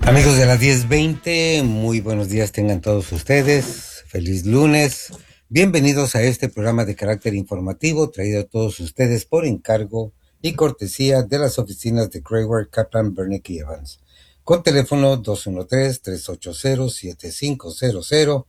Amigos de las 10:20, muy buenos días tengan todos ustedes. Feliz lunes. Bienvenidos a este programa de carácter informativo traído a todos ustedes por encargo y cortesía de las oficinas de Crayware, Kaplan, Bernick y Evans. Con teléfono 213-380-7500,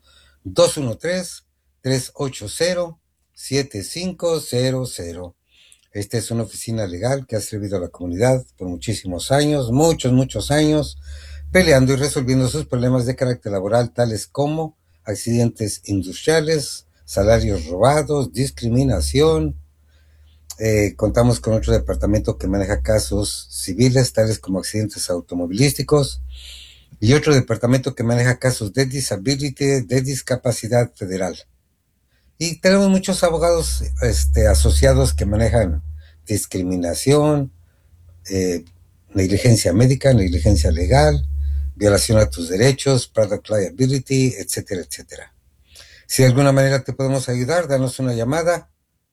213-380-7500. Esta es una oficina legal que ha servido a la comunidad por muchísimos años, muchos años, peleando y resolviendo sus problemas de carácter laboral, tales como accidentes industriales, salarios robados, discriminación. Contamos con otro departamento que maneja casos civiles, tales como accidentes automovilísticos, y otro departamento que maneja casos de disability, de discapacidad federal. Y tenemos muchos abogados asociados que manejan discriminación, eh, negligencia médica, negligencia legal, violación a tus derechos, product liability, etcétera, etcétera. Si de alguna manera te podemos ayudar, danos una llamada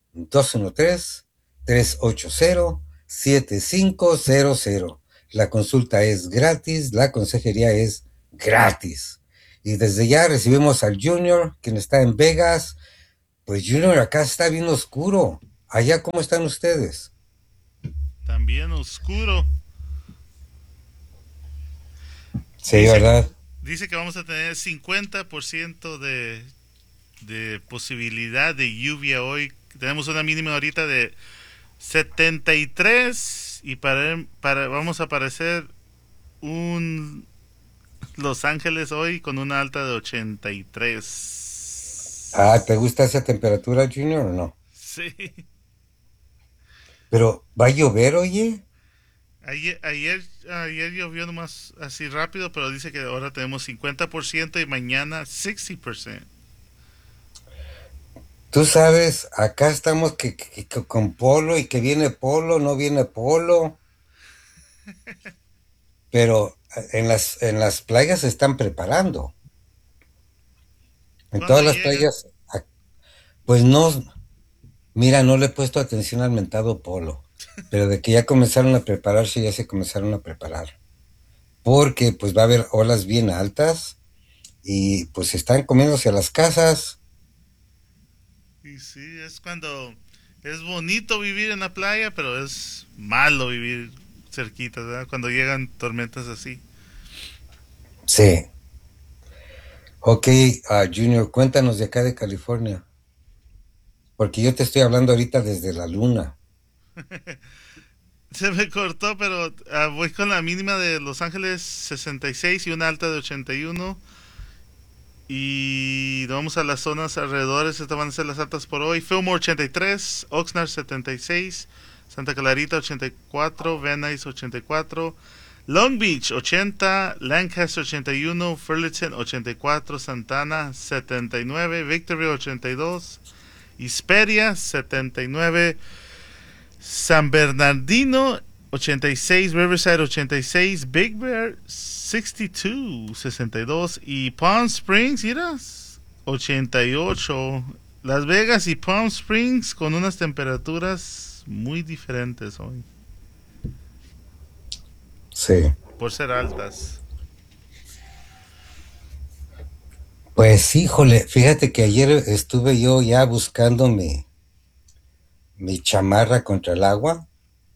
213-380-7500. La consulta es gratis, la consejería es gratis. Y desde ya recibimos al Junior, quien está en Vegas. Pues Junior, acá está bien oscuro. Allá, ¿cómo están ustedes? También oscuro. Sí, Dice, ¿verdad? dice que vamos a tener 50% de posibilidad de lluvia hoy. Tenemos una mínima ahorita de 73 y vamos a aparecer un Los Ángeles hoy con una alta de 83. ¿Te gusta esa temperatura, Junior, o no? Sí. Pero, ¿va a llover, oye? Ayer llovió nomás así rápido, pero dice que ahora tenemos 50% y mañana 60%. Tú sabes, acá estamos que con polo y que viene polo, no viene polo, pero en las playas se están preparando. En ¿Cuándo todas las llega? playas, pues no, mira, no le he puesto atención al mentado polo, pero de que ya comenzaron a prepararse, ya se comenzaron a preparar. Porque pues va a haber olas bien altas y pues están comiéndose a las casas. Y sí, es cuando es bonito vivir en la playa, pero es malo vivir cerquita, ¿verdad? Cuando llegan tormentas así. Sí. Ok, Junior, cuéntanos de acá de California, porque yo te estoy hablando ahorita desde la luna. Se me cortó, pero voy con la mínima de Los Ángeles 66 y una alta de 81. Y vamos a las zonas alrededores, estas van a ser las altas por hoy. Fillmore 83, Oxnard 76, Santa Clarita 84, Van Nuys 84, Long Beach 80, Lancaster 81, Fullerton 84, Santana 79, Victorville 82, Hesperia 79, San Bernardino 86, Riverside 86, Big Bear 62, 62 y Palm Springs, ¿miras? 88. Las Vegas y Palm Springs con unas temperaturas muy diferentes hoy, Sí. por ser altas. Pues híjole, fíjate que ayer estuve yo ya buscando mi chamarra contra el agua.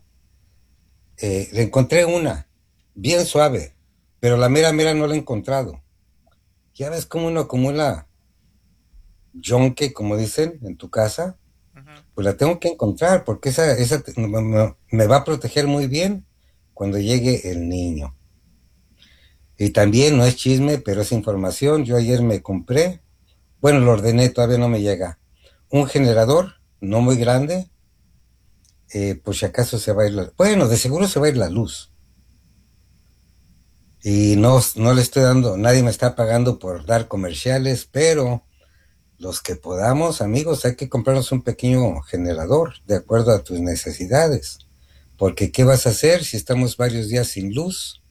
Le encontré una, bien suave, pero la mera mera no la he encontrado. Ya ves cómo uno acumula yonque, como dicen, en tu casa. Ajá. Pues la tengo que encontrar porque esa me va a proteger muy bien cuando llegue el niño. Y también no es chisme, pero es información. Yo ayer me compré, bueno, lo ordené, todavía no me llega, un generador, no muy grande, por si acaso se va a ir bueno, de seguro se va a ir la luz. Y no le estoy dando, nadie me está pagando por dar comerciales, pero los que podamos, amigos, hay que comprarnos un pequeño generador de acuerdo a tus necesidades. Porque ¿qué vas a hacer si estamos varios días sin luz?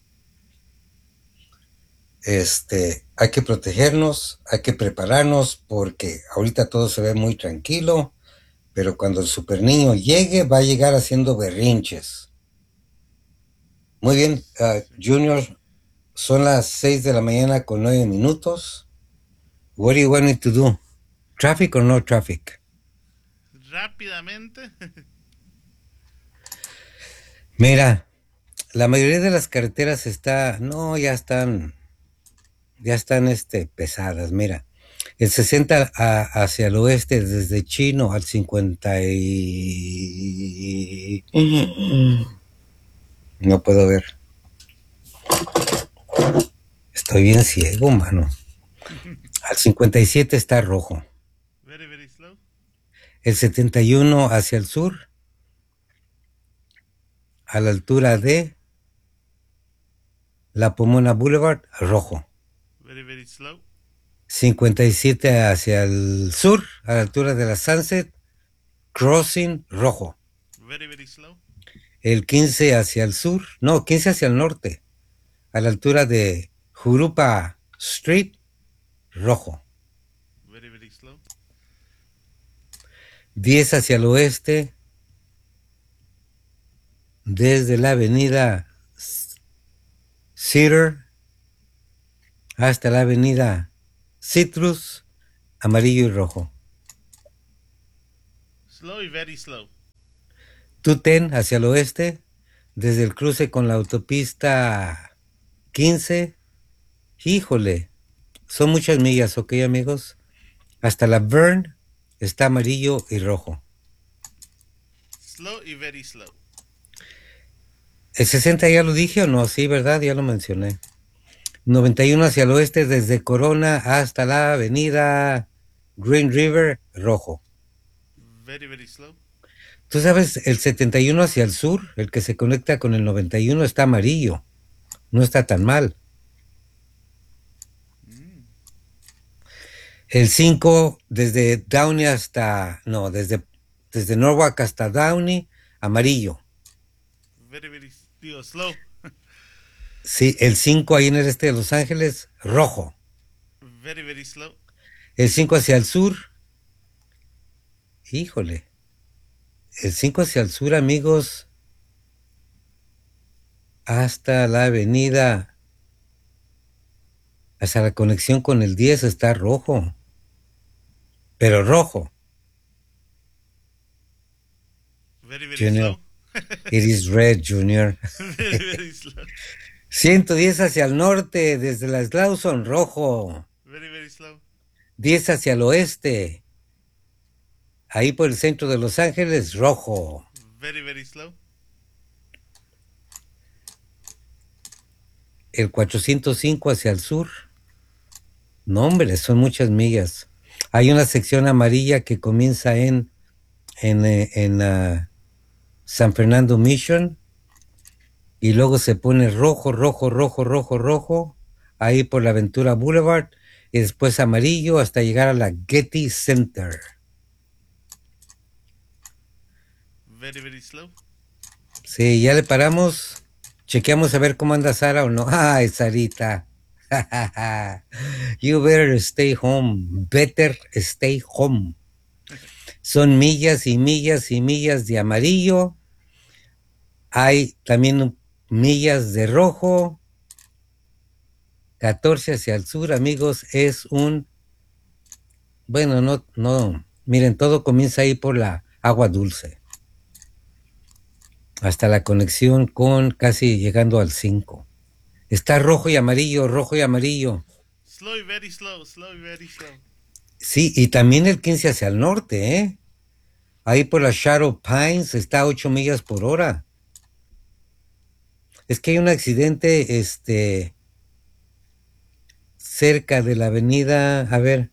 Hay que protegernos, hay que prepararnos porque ahorita todo se ve muy tranquilo, pero cuando el super niño llegue va a llegar haciendo berrinches. Muy bien, Junior, Son las 6 de la mañana con 9 minutos. What do you want me to do? Traffic or no traffic? Rápidamente. Mira, la mayoría de las carreteras no, ya están pesadas. Mira, el 60 hacia el oeste desde Chino al 50 y... No puedo ver. Estoy bien ciego, mano. Al 57 está rojo. Very, very slow. El 71 hacia el sur, a la altura de la Pomona Boulevard, rojo. Very, very slow. 57 hacia el sur, a la altura de la Sunset, Crossing, rojo. Very, very slow. El 15 hacia el sur, no, 15 hacia el norte, a la altura de Jurupa Street, rojo. Very, very slow. 10 hacia el oeste, desde la avenida Cedar hasta la avenida Citrus, amarillo y rojo. Slow y very slow. 210 hacia el oeste, desde el cruce con la autopista 15. Híjole, son muchas millas, ¿ok, amigos? Hasta la Verne está amarillo y rojo. Slow y very slow. ¿El 60 ya lo dije o no? Sí, ¿verdad? Ya lo mencioné. 91 hacia el oeste, desde Corona hasta la avenida Green River, rojo. Very, very slow. Tú sabes, el 71 hacia el sur, el que se conecta con el 91, está amarillo. No está tan mal. El 5, desde Downey hasta... No, desde Norwalk hasta Downey, amarillo. Very, very slow. Sí, el 5 ahí en el este de Los Ángeles, rojo. Very, very slow. El 5 hacia el sur, híjole. El 5 hacia el sur, amigos, hasta la avenida, hasta la conexión con el 10 está rojo. Pero rojo. Very, very Junior. slow. It is red, Junior. Very, very slow. 110 hacia el norte, desde la Slauson, rojo. Very, very slow. 10 hacia el oeste, ahí por el centro de Los Ángeles, rojo. Very, very slow. El 405 hacia el sur. No, hombre, son muchas millas. Hay una sección amarilla que comienza en San Fernando Mission y luego se pone rojo, rojo, rojo, rojo, rojo, ahí por la Ventura Boulevard y después amarillo hasta llegar a la Getty Center. Very, very slow. Sí, ya le paramos. Chequeamos a ver cómo anda Sara o no. Ay, Sarita. You better stay home. Better stay home. Son millas y millas y millas de amarillo. Hay también millas de rojo. 14 hacia el sur, amigos, es un... Bueno, no. Miren, todo comienza ahí por la Agua Dulce. Hasta la conexión con casi llegando al 5. Está rojo y amarillo, rojo y amarillo. Slow y very slow, slow y very slow. Sí, y también el 15 hacia el norte, ¿eh? Ahí por la Shadow Pines está a 8 millas por hora. Es que hay un accidente, cerca de la avenida, a ver.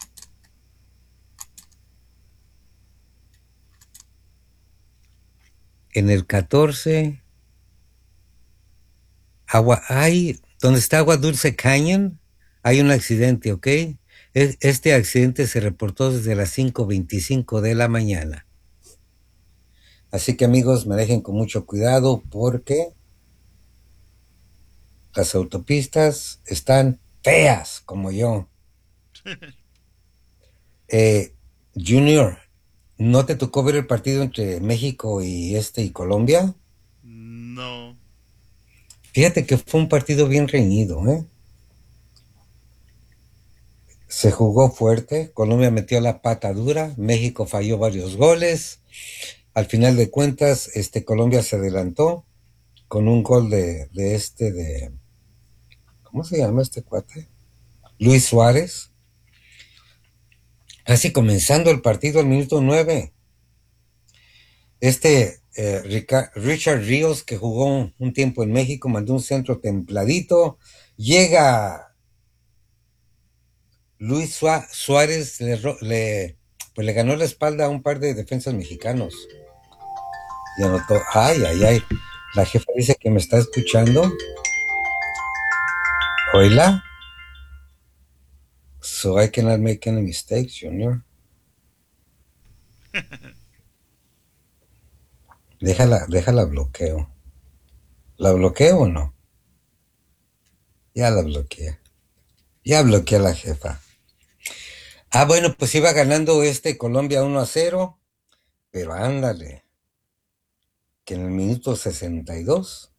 En el 14, donde está Agua Dulce Canyon, hay un accidente, ¿ok? Este accidente se reportó desde las 5:25 de la mañana. Así que amigos, manejen con mucho cuidado porque las autopistas están feas como yo. Junior, ¿no te tocó ver el partido entre México y Colombia? No. Fíjate que fue un partido bien reñido, ¿eh? Se jugó fuerte, Colombia metió la pata dura, México falló varios goles. Al final de cuentas, Colombia se adelantó con un gol de ¿cómo se llama este cuate? Luis Suárez. Casi comenzando el partido al minuto 9. Richard Ríos, que jugó un tiempo en México, mandó un centro templadito. Llega Luis Suárez, pues le ganó la espalda a un par de defensas mexicanos. Y anotó, ay, ay, ay. La jefa dice que me está escuchando. Oíla. So I cannot make any mistakes, Junior. Déjala bloqueo. ¿La bloqueo o no? Ya la bloqueé. Ya bloqueé a la jefa. Ah, bueno, pues iba ganando Colombia 1-0, pero ándale, que en el minuto 62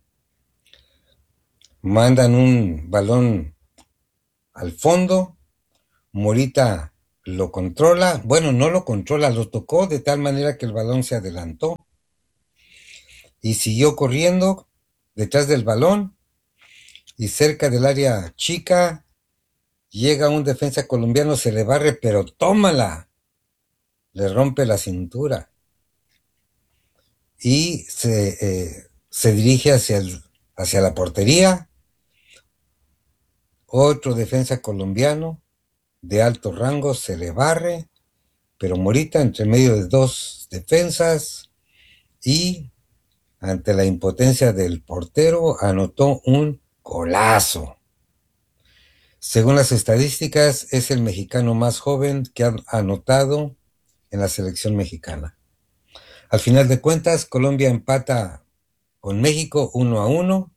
mandan un balón al fondo, Morita lo controla, bueno, no lo controla, lo tocó de tal manera que el balón se adelantó y siguió corriendo detrás del balón y cerca del área chica llega un defensa colombiano, se le barre, pero tómala, le rompe la cintura y se dirige hacia la portería. Otro defensa colombiano de alto rango se le barre, pero Morita entre medio de dos defensas y ante la impotencia del portero anotó un golazo. Según las estadísticas, es el mexicano más joven que ha anotado en la selección mexicana. Al final de cuentas, Colombia empata con México 1-1.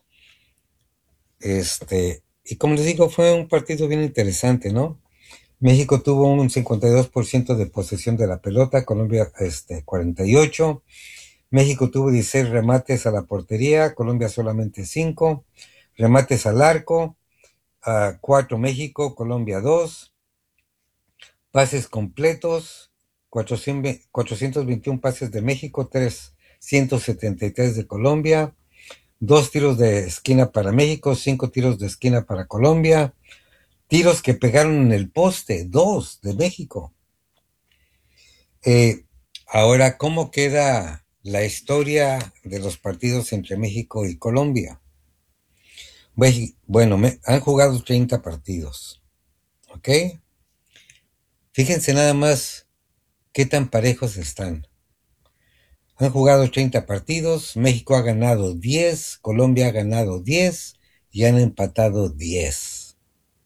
Y como les digo, fue un partido bien interesante, ¿no? México tuvo un 52% de posesión de la pelota, Colombia 48%. México tuvo 16 remates a la portería, Colombia solamente 5. Remates al arco, 4 México, Colombia 2. Pases completos, 421 pases de México, 373 de Colombia. 2 tiros de esquina para México, 5 tiros de esquina para Colombia. Tiros que pegaron en el poste, 2 de México. Eh, Ahora, ¿cómo queda la historia de los partidos entre México y Colombia? Bueno, han jugado 30 partidos, ¿ok? Fíjense nada más qué tan parejos están. Han jugado 30 partidos, México ha ganado 10, Colombia ha ganado 10 y han empatado 10.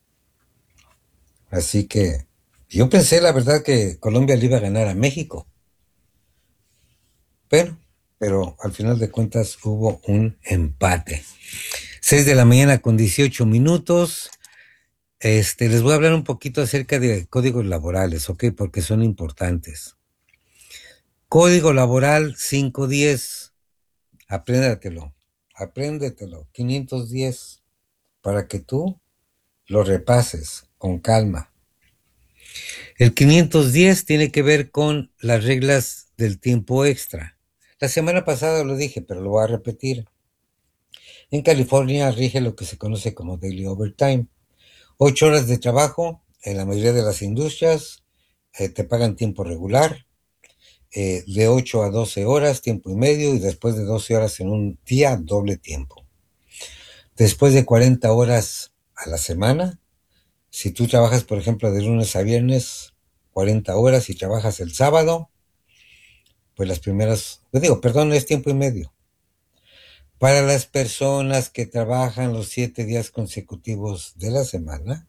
Así que yo pensé, la verdad, que Colombia le iba a ganar a México. Pero al final de cuentas hubo un empate. 6 de la mañana con 18 minutos. Les voy a hablar un poquito acerca de códigos laborales, ¿ok? Porque son importantes. Código laboral 510. Apréndetelo. 510. Para que tú lo repases con calma. El 510 tiene que ver con las reglas del tiempo extra. La semana pasada lo dije, pero lo voy a repetir. En California rige lo que se conoce como daily overtime. 8 horas de trabajo en la mayoría de las industrias, te pagan tiempo regular, de 8 a 12 horas, tiempo y medio, y después de 12 horas en un día, doble tiempo. Después de 40 horas a la semana, si tú trabajas, por ejemplo, de lunes a viernes, 40 horas y trabajas el sábado, pues las primeras, es tiempo y medio. Para las personas que trabajan los 7 días consecutivos de la semana,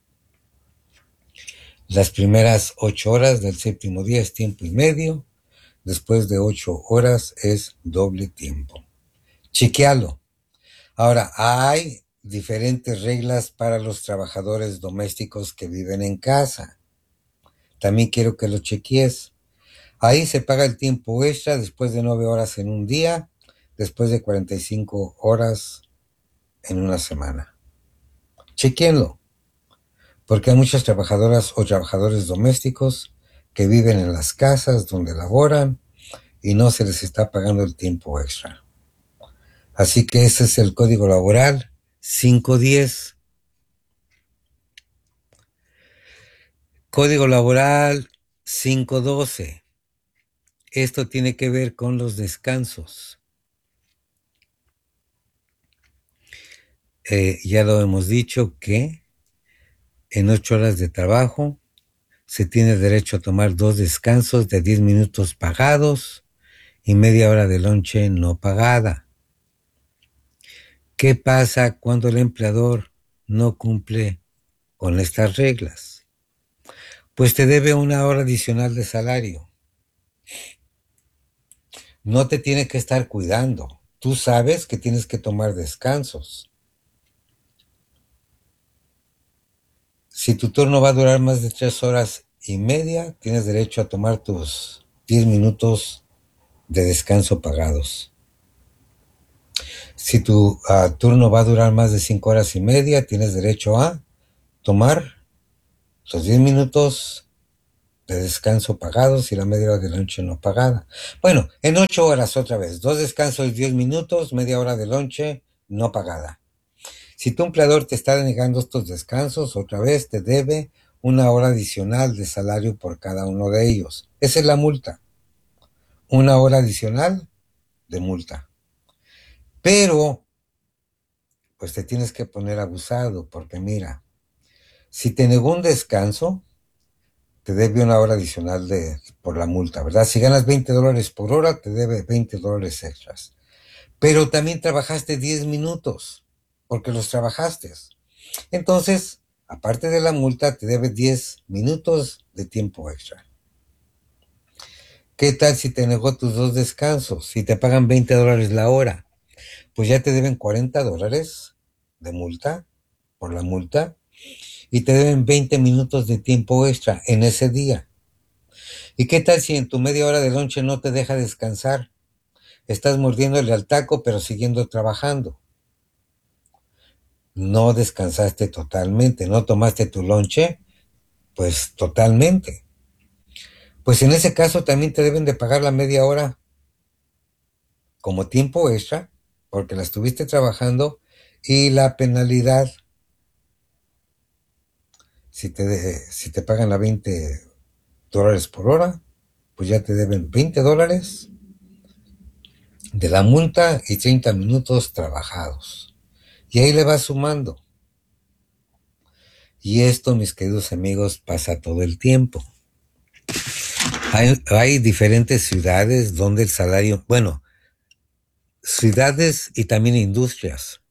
las primeras 8 horas del séptimo día es tiempo y medio, después de 8 horas es doble tiempo. Chequealo. Ahora, hay diferentes reglas para los trabajadores domésticos que viven en casa. También quiero que lo chequees. Ahí se paga el tiempo extra después de 9 horas en un día, después de 45 horas en una semana. Chequenlo, porque hay muchas trabajadoras o trabajadores domésticos que viven en las casas donde laboran y no se les está pagando el tiempo extra. Así que ese es el código laboral 510. Código laboral 512. Esto tiene que ver con los descansos. Ya lo hemos dicho que en 8 horas de trabajo se tiene derecho a tomar 2 descansos de 10 minutos pagados y media hora de lonche no pagada. ¿Qué pasa cuando el empleador no cumple con estas reglas? Pues te debe una hora adicional de salario. No te tiene que estar cuidando. Tú sabes que tienes que tomar descansos. Si tu turno va a durar más de 3 horas y media, tienes derecho a tomar tus 10 minutos de descanso pagados. Si tu turno va a durar más de 5 horas y media, tienes derecho a tomar los 10 minutos de descanso pagados y la media hora de lonche no pagada. Bueno, en 8 horas otra vez, 2 descansos y 10 minutos, media hora de lonche no pagada. Si tu empleador te está denegando estos descansos, otra vez te debe una hora adicional de salario por cada uno de ellos. Esa es la multa. Una hora adicional de multa. Pero, pues te tienes que poner abusado, porque mira, si te negó un descanso, te debe una hora adicional por la multa, ¿verdad? Si ganas $20 por hora, te debe $20 extras. Pero también trabajaste 10 minutos, porque los trabajaste. Entonces, aparte de la multa, te debe 10 minutos de tiempo extra. ¿Qué tal si te negó tus 2 descansos? Si te pagan $20 la hora, pues ya te deben $40 de multa por la multa y te deben 20 minutos de tiempo extra en ese día. ¿Y qué tal si en tu media hora de lonche no te deja descansar? Estás mordiéndole al taco pero siguiendo trabajando. No descansaste totalmente, no tomaste tu lonche, pues totalmente. Pues en ese caso también te deben de pagar la media hora como tiempo extra, porque la estuviste trabajando, y la penalidad, si te pagan a $20 por hora, pues ya te deben $20 de la multa y 30 minutos trabajados. Y ahí le vas sumando. Y esto, mis queridos amigos, pasa todo el tiempo. Hay diferentes ciudades donde el salario, bueno, ciudades y también industrias,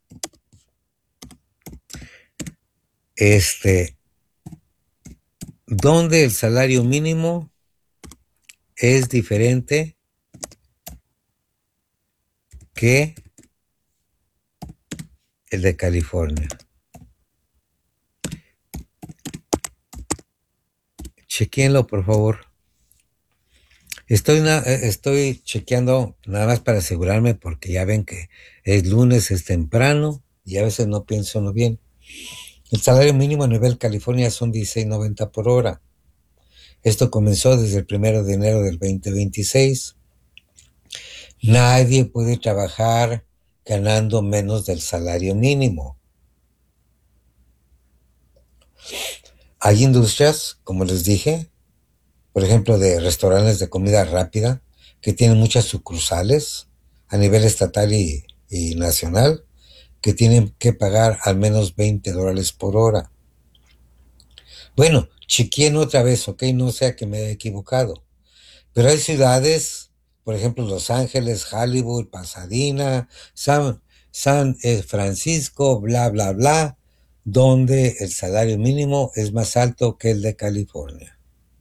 donde el salario mínimo es diferente que el de California. Chequéenlo, por favor. Estoy chequeando nada más para asegurarme, porque ya ven que es lunes, es temprano y a veces no pienso no bien. El salario mínimo a nivel California son $16.90 por hora. Esto comenzó desde el 1 de enero del 2026. Nadie puede trabajar ganando menos del salario mínimo. Hay industrias, como les dije, por ejemplo, de restaurantes de comida rápida, que tienen muchas sucursales a nivel estatal y nacional, que tienen que pagar al menos $20 por hora. Bueno, chequeen otra vez, ¿ok? No sea que me haya equivocado. Pero hay ciudades, por ejemplo, Los Ángeles, Hollywood, Pasadena, San Francisco, bla, bla, bla, donde el salario mínimo es más alto que el de California.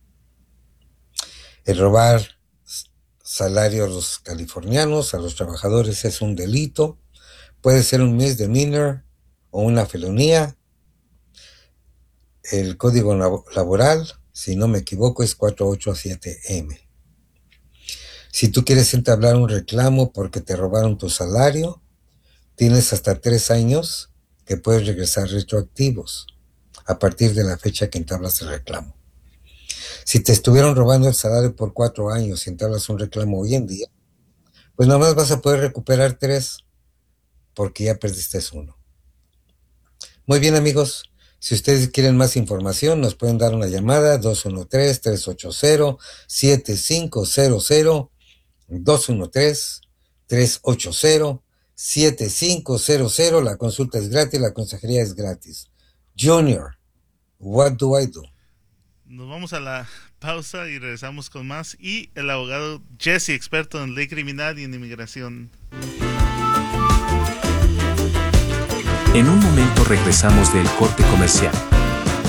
El robar salario a los californianos, a los trabajadores, es un delito. Puede ser un misdemeanor o una felonía. El código laboral, si no me equivoco, es 487M. Si tú quieres entablar un reclamo porque te robaron tu salario, tienes hasta 3 años que puedes regresar retroactivos a partir de la fecha que entablas el reclamo. Si te estuvieron robando el salario por 4 años y entablas un reclamo hoy en día, pues nada más vas a poder recuperar 3 porque ya perdiste 1. Muy bien, amigos. Si ustedes quieren más información, nos pueden dar una llamada 213-380-7500, 213-380-7500. La consulta es gratis, la consejería es gratis. Junior, what do I do? Nos vamos a la pausa y regresamos con más. Y el abogado Jesse, experto en ley criminal y en inmigración. En un momento regresamos del corte comercial.